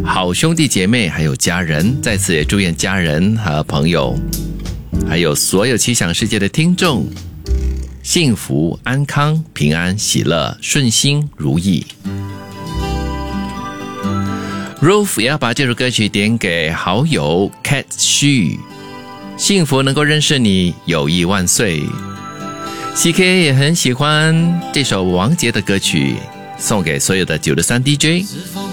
好兄弟姐妹还有家人，在此也祝愿家人和朋友还有所有奇想世界的听众幸福安康平安喜乐顺心如意。Rolf 也要把这首歌曲点给好友 Cat Xu， 幸福能够认识你，友谊万岁。 CK 也很喜欢这首王杰的歌曲，送给所有的963 DJ。